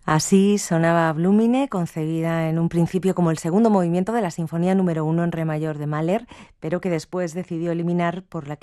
Así sonaba Blumine, concebida en un principio como el segundo movimiento de la Sinfonía número 1 en re mayor de Mahler, pero que después decidió eliminar por la